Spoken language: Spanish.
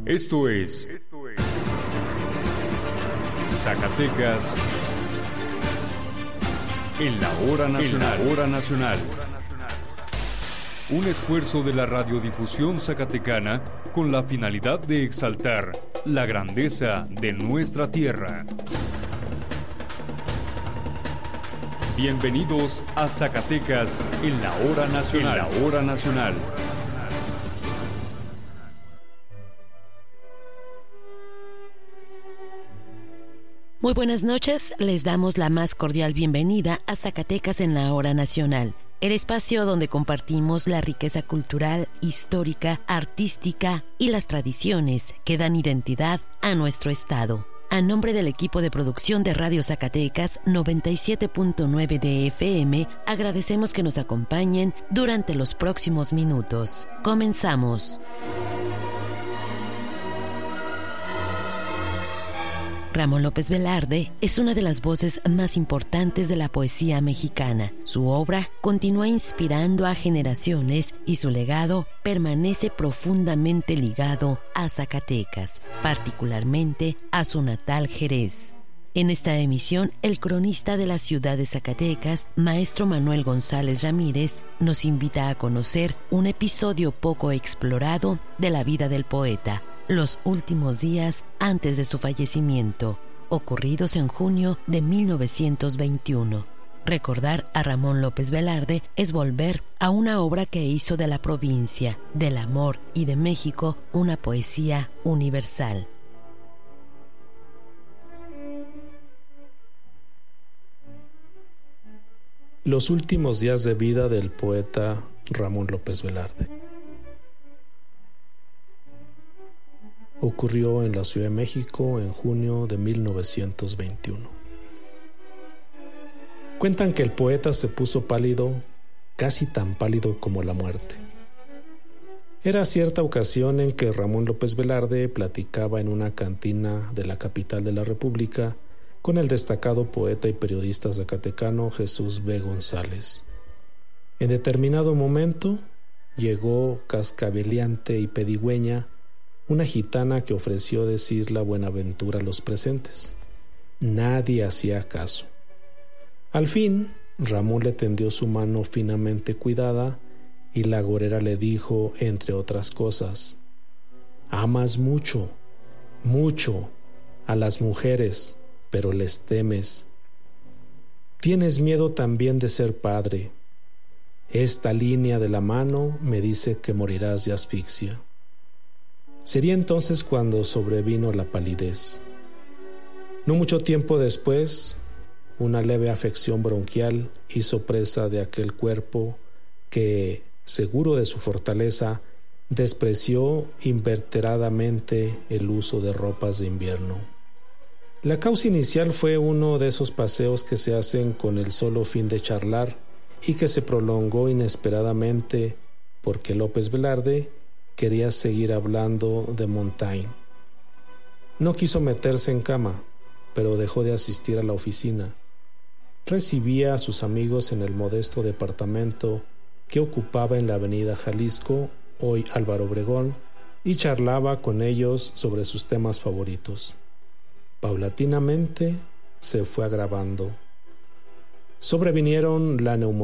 Esto es Zacatecas en la hora nacional. Un esfuerzo de la radiodifusión zacatecana con la finalidad de exaltar la grandeza de nuestra tierra. Bienvenidos a Zacatecas en la hora nacional. Muy buenas noches, les damos la más cordial bienvenida a Zacatecas en la hora nacional, el espacio donde compartimos la riqueza cultural, histórica, artística y las tradiciones que dan identidad a nuestro estado. A nombre del equipo de producción de Radio Zacatecas 97.9 de FM, agradecemos que nos acompañen durante los próximos minutos. Comenzamos. Ramón López Velarde es una de las voces más importantes de la poesía mexicana. Su obra continúa inspirando a generaciones y su legado permanece profundamente ligado a Zacatecas, particularmente a su natal Jerez. En esta emisión, el cronista de la ciudad de Zacatecas, maestro Manuel González Ramírez, nos invita a conocer un episodio poco explorado de la vida del poeta, los últimos días antes de su fallecimiento, ocurridos en junio de 1921. Recordar a Ramón López Velarde es volver a una obra que hizo de la provincia, del amor y de México una poesía universal. Los últimos días de vida del poeta Ramón López Velarde. Ocurrió en la Ciudad de México en junio de 1921. Cuentan que el poeta se puso pálido, casi tan pálido como la muerte. Era cierta ocasión en que Ramón López Velarde platicaba en una cantina de la capital de la República con el destacado poeta y periodista zacatecano Jesús B. González. En determinado momento llegó cascabeleante y pedigüeña una gitana que ofreció decir la buenaventura a los presentes. Nadie hacía caso. Al fin, Ramón le tendió su mano finamente cuidada y la agorera le dijo, entre otras cosas: amas mucho, mucho a las mujeres, pero les temes. Tienes miedo también de ser padre. Esta línea de la mano me dice que morirás de asfixia. Sería entonces cuando sobrevino la palidez. No mucho tiempo después, una leve afección bronquial hizo presa de aquel cuerpo que, seguro de su fortaleza, despreció inveteradamente el uso de ropas de invierno. La causa inicial fue uno de esos paseos que se hacen con el solo fin de charlar y que se prolongó inesperadamente porque López Velarde quería seguir hablando de Montaigne. No quiso meterse en cama, pero dejó de asistir a la oficina. Recibía a sus amigos en el modesto departamento que ocupaba en la avenida Jalisco, hoy Álvaro Obregón, y charlaba con ellos sobre sus temas favoritos. Paulatinamente se fue agravando. Sobrevinieron la neumonía